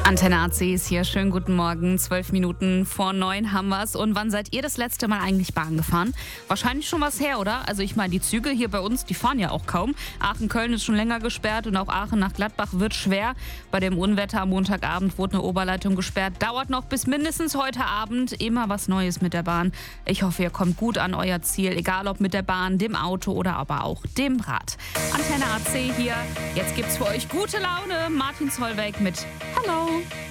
Antenne AC ist hier. Schönen guten Morgen. 12 Minuten vor 9 haben wir's. Und wann seid ihr das letzte Mal eigentlich Bahn gefahren? Wahrscheinlich schon was her, oder? Also ich meine, die Züge hier bei uns, die fahren ja auch kaum. Aachen-Köln ist schon länger gesperrt und auch Aachen nach Gladbach wird schwer. Bei dem Unwetter am Montagabend wurde eine Oberleitung gesperrt. Dauert noch bis mindestens heute Abend. Immer was Neues mit der Bahn. Ich hoffe, ihr kommt gut an euer Ziel. Egal ob mit der Bahn, dem Auto oder aber auch dem Rad. Antenne AC hier. Jetzt gibt's für euch gute Laune. Martin Zollweg mit Hello.